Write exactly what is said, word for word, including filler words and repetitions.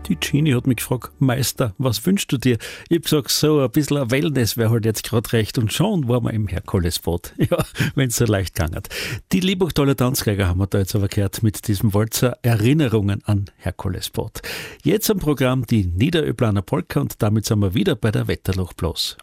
Die Genie hat mich gefragt, Meister, was wünschst du dir? Ich hab gesagt, so ein bisschen ein Wellness wäre halt jetzt gerade recht. Und schon waren wir im Herkulesbad. Ja, wenn es so leicht gegangen hat. Die Liebachtaler Tanzgeiger haben wir da jetzt aber gehört mit diesem Walzer Erinnerungen an Herkulesbad. Jetzt am Programm die Niederöplaner Polka und damit sind wir wieder bei der Wetterlochblas.